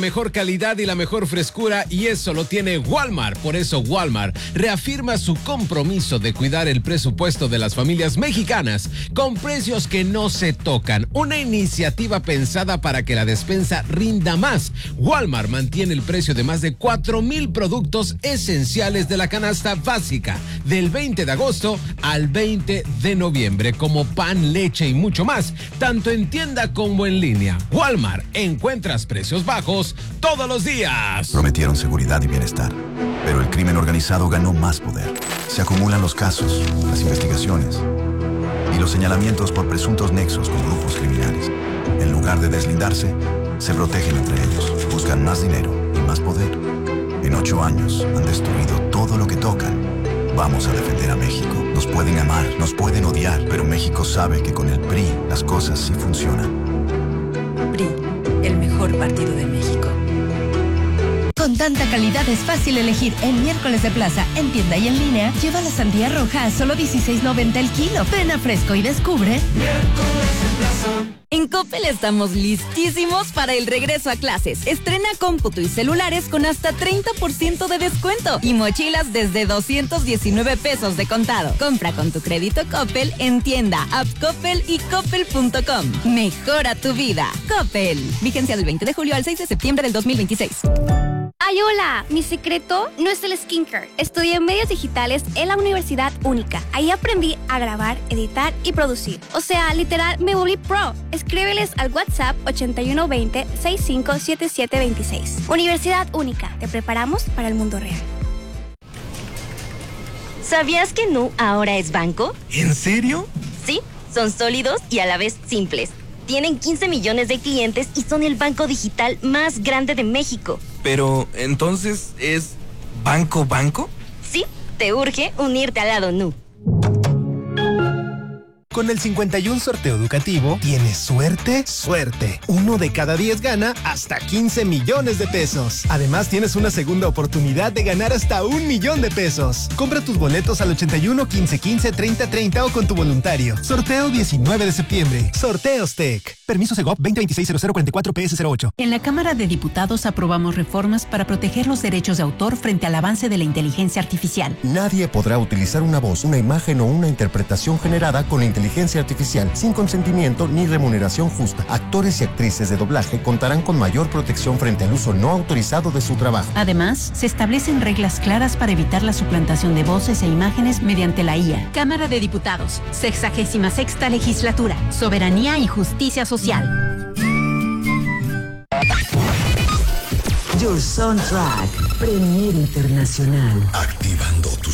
Mejor calidad y la mejor frescura, y eso lo tiene Walmart. Por eso Walmart reafirma su compromiso de cuidar el presupuesto de las familias mexicanas con precios que no se tocan. Una iniciativa pensada para que la despensa rinda más. Walmart mantiene el precio de más de 4,000 productos esenciales de la canasta básica del 20 de agosto al 20 de noviembre, como pan, leche y mucho más, tanto en tienda como en línea. Walmart, encuentras precios bajos todos los días. Prometieron seguridad y bienestar, pero el crimen organizado ganó más poder. Se acumulan los casos, las investigaciones y los señalamientos por presuntos nexos con grupos criminales. En lugar de deslindarse, se protegen entre ellos, buscan más dinero y más poder. En 8 años han destruido todo lo que tocan. Vamos a defender a México. Nos pueden amar, nos pueden odiar, pero México sabe que con el PRI las cosas sí funcionan. PRI, el mejor partido de México. Con tanta calidad es fácil elegir. En Miércoles de Plaza, en tienda y en línea, lleva la sandía roja a solo $16.90 el kilo. Ven a Fresco y descubre. Miércoles en Plaza. En Coppel estamos listísimos para el regreso a clases. Estrena cómputo y celulares con hasta 30% de descuento y mochilas desde 219 pesos de contado. Compra con tu crédito Coppel en tienda, app Coppel y coppel.com. Mejora tu vida. Coppel. Vigencia del 20 de julio al 6 de septiembre del 2026. ¡Ay, hola! Mi secreto no es el skincare. Estudié medios digitales en la Universidad Única. Ahí aprendí a grabar, editar y producir. O sea, literal, me volví pro. Escríbeles al WhatsApp 8120-657726. Universidad Única. Te preparamos para el mundo real. ¿Sabías que Nu ahora es banco? ¿En serio? Sí, son sólidos y a la vez simples. Tienen 15 millones de clientes y son el banco digital más grande de México. Pero, ¿entonces es banco? Sí, te urge unirte al lado Nu. Con el 51 sorteo educativo, tienes suerte. 1 de cada 10 gana hasta 15 millones de pesos. Además, tienes una segunda oportunidad de ganar hasta 1 millón de pesos. Compra tus boletos al 81 15 15 30 30 o con tu voluntario. Sorteo 19 de septiembre. Sorteos TEC. Permiso Segov 2026-0044-PS08. En la Cámara de Diputados aprobamos reformas para proteger los derechos de autor frente al avance de la inteligencia artificial. Nadie podrá utilizar una voz, una imagen o una interpretación generada con la inteligencia artificial sin consentimiento ni remuneración justa. Actores y actrices de doblaje contarán con mayor protección frente al uso no autorizado de su trabajo. Además, se establecen reglas claras para evitar la suplantación de voces e imágenes mediante la IA. Cámara de Diputados, 66ª Legislatura, Soberanía y Justicia Social. Your Soundtrack, Premier Internacional. Activando tu